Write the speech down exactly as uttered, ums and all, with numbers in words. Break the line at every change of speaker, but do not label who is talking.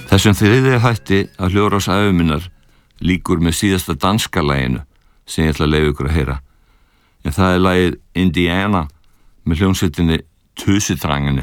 Þessum þriðja hætti að Hljóðrás ævi minnar líkur með síðasta danska laginu sem ég ætla að leyfa ykkur að heyra. En það er lagið Indiana með hljómsveitinni Tøsedrengene.